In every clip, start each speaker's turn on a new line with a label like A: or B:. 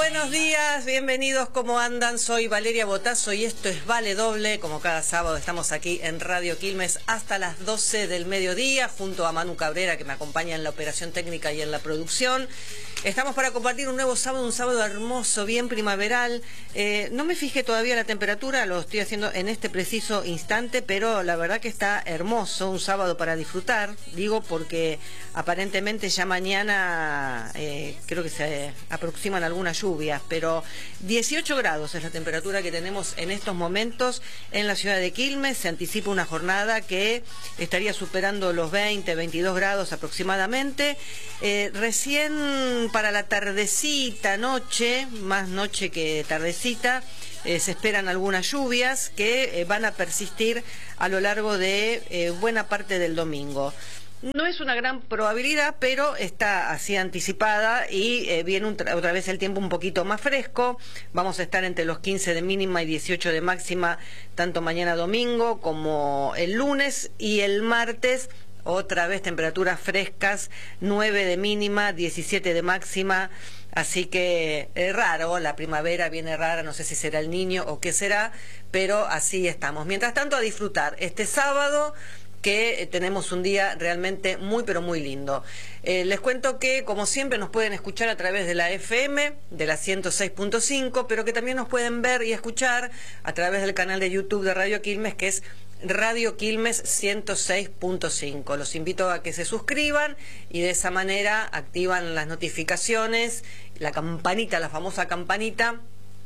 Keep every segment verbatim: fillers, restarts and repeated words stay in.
A: buenos días, bienvenidos, ¿cómo andan? Soy Valeria Botazo y esto es Vale Doble. Como cada sábado estamos aquí en Radio Quilmes hasta las doce del mediodía, junto a Manu Cabrera, que me acompaña en la operación técnica y en la producción. Estamos para compartir un nuevo sábado, un sábado hermoso, bien primaveral. Eh, no me fijé todavía la temperatura, lo estoy haciendo en este preciso instante, pero la verdad que está hermoso, un sábado para disfrutar. Digo porque aparentemente ya mañana eh, creo que se aproximan algunas lluvias, pero dieciocho grados es la temperatura que tenemos en estos momentos en la ciudad de Quilmes. Se anticipa una jornada que estaría superando los veinte, veintidós grados aproximadamente. Eh, recién para la tardecita, noche, más noche que tardecita, eh, se esperan algunas lluvias que eh, van a persistir a lo largo de eh, buena parte del domingo. No es una gran probabilidad, pero está así anticipada y eh, viene un otra vez el tiempo un poquito más fresco. Vamos a estar entre los quince de mínima y dieciocho de máxima, tanto mañana domingo como el lunes, y el martes otra vez temperaturas frescas, nueve de mínima, diecisiete de máxima. Así que es raro, la primavera viene rara, no sé si será el niño o qué será, pero así estamos. Mientras tanto, a disfrutar este sábado, que tenemos un día realmente muy pero muy lindo. Eh, les cuento que como siempre nos pueden escuchar a través de la F M, de la ciento seis punto cinco, pero que también nos pueden ver y escuchar a través del canal de YouTube de Radio Quilmes, que es Radio Quilmes ciento seis punto cinco. Los invito a que se suscriban y de esa manera activan las notificaciones, la campanita, la famosa campanita,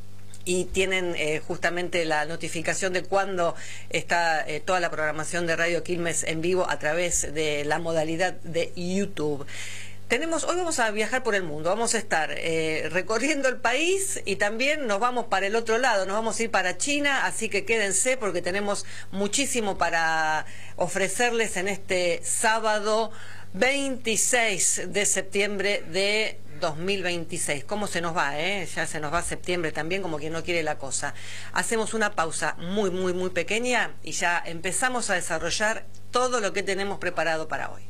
A: y tienen eh, justamente la notificación de cuando está eh, toda la programación de Radio Quilmes en vivo a través de la modalidad de YouTube. Tenemos, hoy vamos a viajar por el mundo, vamos a estar eh, recorriendo el país y también nos vamos para el otro lado, nos vamos a ir para China, así que quédense porque tenemos muchísimo para ofrecerles en este sábado veintiséis de septiembre de dos mil veintiséis. ¿Cómo se nos va, eh? Ya se nos va septiembre también, como quien no quiere la cosa. Hacemos una pausa muy, muy, muy pequeña y ya empezamos a desarrollar todo lo que tenemos preparado para hoy.